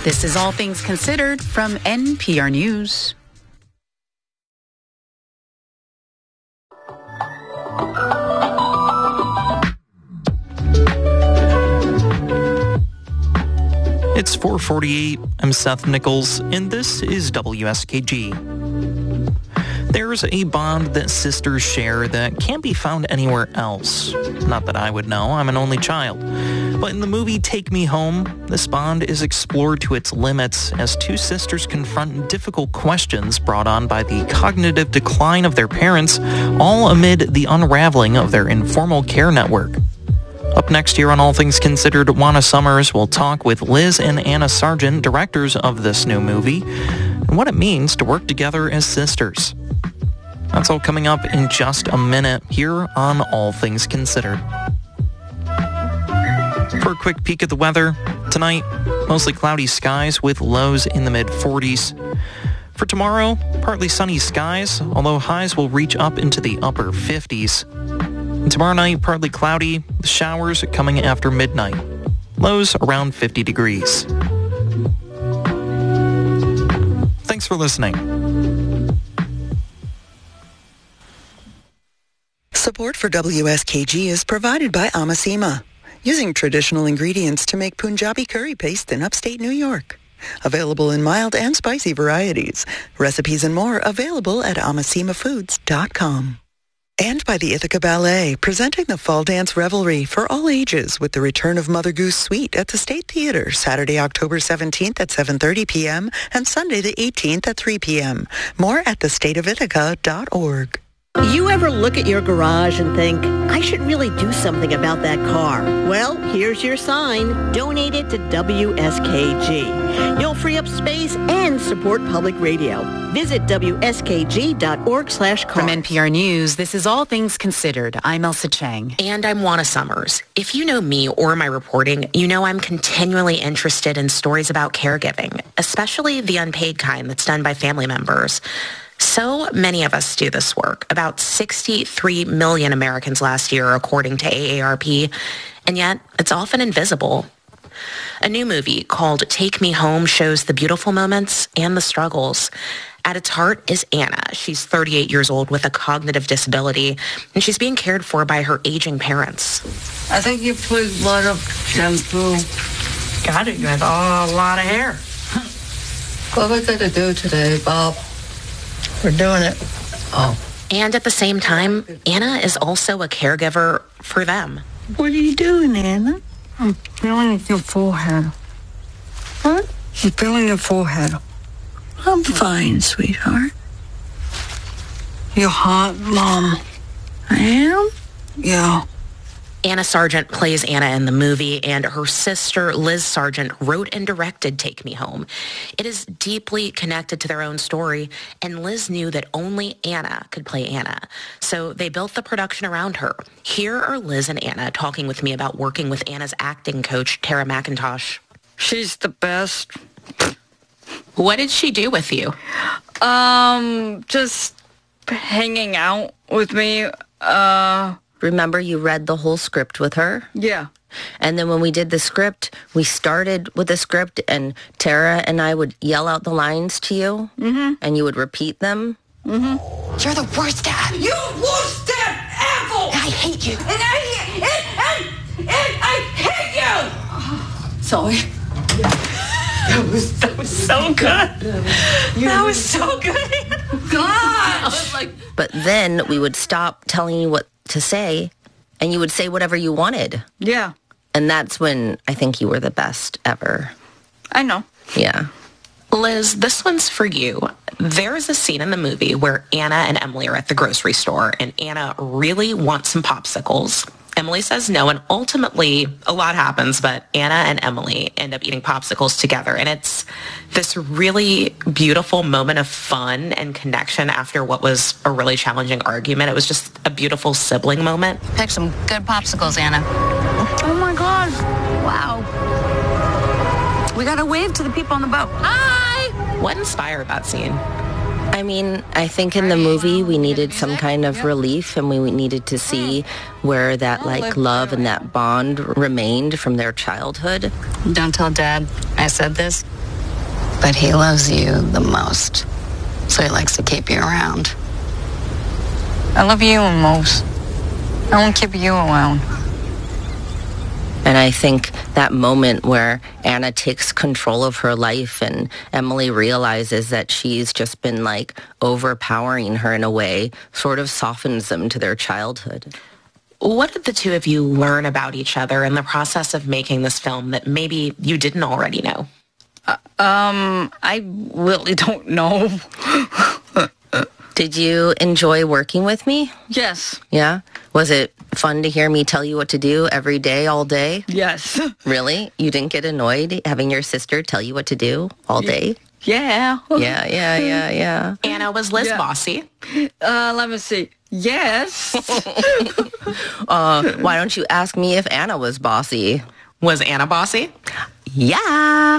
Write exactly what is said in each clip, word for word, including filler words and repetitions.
This is All Things Considered from N P R News. It's four forty-eight. I'm Seth Nichols, and this is W S K G. There's a bond that sisters share that can't be found anywhere else. Not that I would know, I'm an only child. But in the movie Take Me Home, this bond is explored to its limits as two sisters confront difficult questions brought on by the cognitive decline of their parents, all amid the unraveling of their informal care network. Up next here on All Things Considered, Juana Summers will talk with Liz and Anna Sargent, directors of this new movie, and what it means to work together as sisters. That's all coming up in just a minute here on All Things Considered. For a quick peek at the weather, tonight, mostly cloudy skies with lows in the mid forties. For tomorrow, partly sunny skies, although highs will reach up into the upper fifties. And tomorrow night, partly cloudy, with showers coming after midnight. Lows around fifty degrees. Thanks for listening. Support for W S K G is provided by Amasima, using traditional ingredients to make Punjabi curry paste in upstate New York. Available in mild and spicy varieties. Recipes and more available at amasima foods dot com. And by the Ithaca Ballet, presenting the Fall Dance Revelry for all ages with the return of Mother Goose Suite at the State Theater, Saturday, October seventeenth at seven thirty p.m. and Sunday the eighteenth at three p.m. More at the state of ithaca dot org. You ever look at your garage and think, I should really do something about that car? Well, here's your sign. Donate it to W S K G. You'll free up space and support public radio. Visit W S K G dot org slash car. From N P R News, this is All Things Considered. I'm Elsa Chang. And I'm Juana Summers. If you know me or my reporting, you know I'm continually interested in stories about caregiving, especially the unpaid kind that's done by family members. So many of us do this work, about sixty-three million Americans last year, according to A A R P, and yet it's often invisible. A new movie called Take Me Home shows the beautiful moments and the struggles. At its heart is Anna. She's thirty-eight years old with a cognitive disability, and she's being cared for by her aging parents. I think you put a lot of shampoo. Got it. You have a lot of hair. What are we going to do today, Bob? We're doing it. Oh. And at the same time, Anna is also a caregiver for them. What are you doing, Anna? I'm feeling your forehead. What? I'm feeling your forehead. I'm fine, sweetheart. You're hot, Mom. I am? Yeah. Anna Sargent plays Anna in the movie, and her sister, Liz Sargent, wrote and directed Take Me Home. It is deeply connected to their own story, and Liz knew that only Anna could play Anna. So they built the production around her. Here are Liz and Anna talking with me about working with Anna's acting coach, Tara McIntosh. She's the best. What did she do with you? Um, just hanging out with me, uh... Remember, you read the whole script with her? Yeah. And then when we did the script, we started with the script, and Tara and I would yell out the lines to you, mm-hmm. and you would repeat them. Mm-hmm. You're the worst dad. You worst dad ever! I hate you. And I, and, and, and I hate you! Sorry. That was, that was so good. That was so good. Gosh! I was like... But then we would stop telling you what to say, and you would say whatever you wanted. Yeah. And that's when I think you were the best ever. I know. Yeah. Liz, this one's for you. There's a scene in the movie where Anna and Emily are at the grocery store, and Anna really wants some popsicles. Emily says no, and ultimately a lot happens, but Anna and Emily end up eating popsicles together, and it's this really beautiful moment of fun and connection after what was a really challenging argument. It was just a beautiful sibling moment. Pick some good popsicles, Anna. Oh my God. Wow. We gotta wave to the people on the boat. Hi! What inspired that scene? I mean, I think in the movie we needed some kind of relief, and we needed to see where that, like, love and that bond remained from their childhood. Don't tell Dad I said this. But he loves you the most, so he likes to keep you around. I love you the most. I won't keep you around. And I think that moment where Anna takes control of her life and Emily realizes that she's just been like overpowering her in a way sort of softens them to their childhood. What did the two of you learn about each other in the process of making this film that maybe you didn't already know? Uh, um, I really don't know. Did you enjoy working with me? Yes. Yeah? Was it fun to hear me tell you what to do every day, all day? Yes. Really? You didn't get annoyed having your sister tell you what to do all day? Yeah. Yeah, yeah, yeah, yeah. Anna, was Liz Yeah. bossy? Uh, let me see. Yes. uh, why don't you ask me if Anna was bossy? Was Anna bossy? Yeah.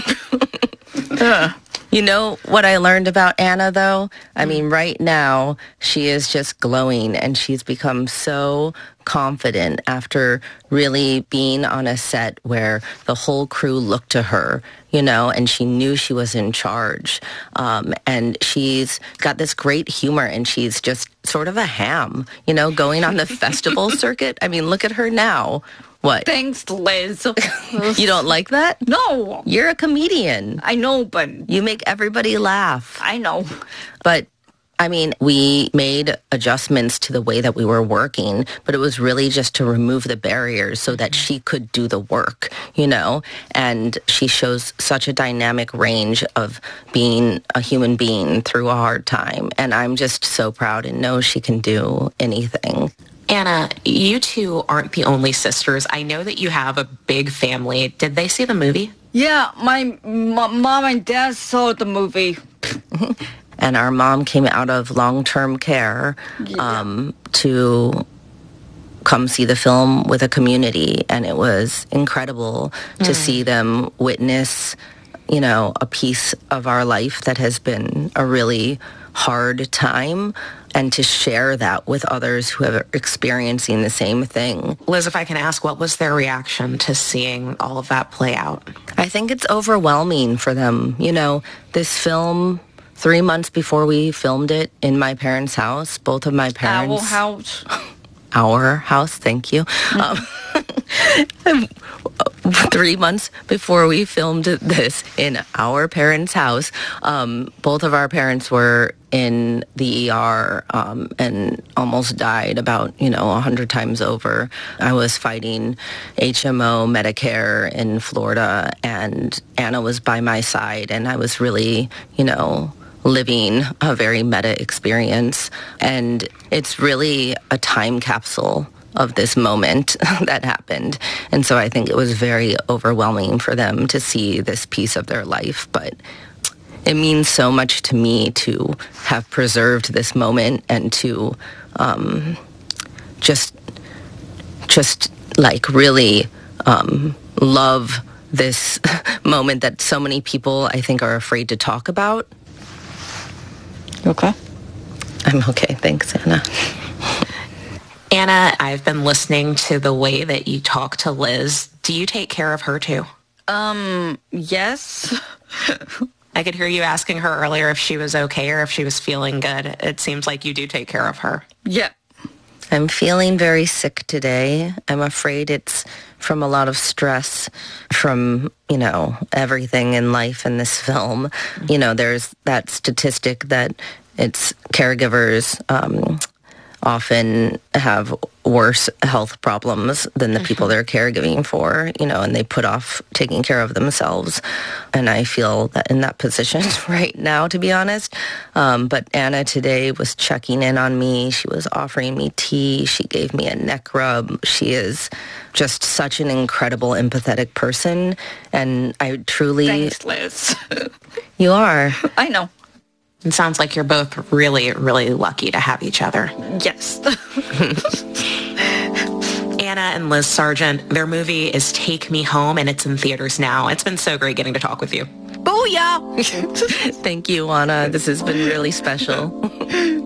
uh. You know what I learned about Anna, though? I mean, right now, she is just glowing, and she's become so confident after really being on a set where the whole crew looked to her, you know, and she knew she was in charge. Um, and she's got this great humor, and she's just sort of a ham, you know, going on the festival circuit. I mean, look at her now. What? Thanks, Liz. You don't like that? No. You're a comedian. I know, but... You make everybody laugh. I know. But, I mean, we made adjustments to the way that we were working, but it was really just to remove the barriers so that she could do the work, you know? And she shows such a dynamic range of being a human being through a hard time. And I'm just so proud and know she can do anything. Anna, you two aren't the only sisters. I know that you have a big family. Did they see the movie? Yeah, my, my mom and dad saw the movie. And our mom came out of long-term care um, to come see the film with a community. And it was incredible to mm. see them witness, you know, a piece of our life that has been a really hard time, and to share that with others who are experiencing the same thing. Liz, if I can ask, what was their reaction to seeing all of that play out? I think it's overwhelming for them. You know, this film, three months before we filmed it in my parents' house, both of my parents... Our house. Our house, thank you. Um, three months before we filmed this in our parents' house, um, both of our parents were in the E R um, and almost died about, you know, a hundred times over. I was fighting H M O Medicare in Florida, and Anna was by my side, and I was really, you know, living a very meta experience. And it's really a time capsule of this moment that happened. And so I think it was very overwhelming for them to see this piece of their life. But it means so much to me to have preserved this moment and to um, just, just like really um, love this moment that so many people, I think, are afraid to talk about. Okay. I'm okay. Thanks, Anna. Anna, I've been listening to the way that you talk to Liz. Do you take care of her too? Um, yes. I could hear you asking her earlier if she was okay or if she was feeling good. It seems like you do take care of her. Yeah. I'm feeling very sick today. I'm afraid it's from a lot of stress from, you know, everything in life in this film. You know, there's that statistic that it's caregivers um, often have worse health problems than the people they're caregiving for, you know, and they put off taking care of themselves. And I feel that in that position right now, to be honest. Um, but Anna today was checking in on me. She was offering me tea. She gave me a neck rub. She is just such an incredible, empathetic person. And I truly... Thanks, Liz. You are. I know. It sounds like you're both really, really lucky to have each other. Yes. Anna and Liz Sargent, their movie is Take Me Home, and it's in theaters now. It's been so great getting to talk with you. Booyah! Thank you, Anna. This has been really special.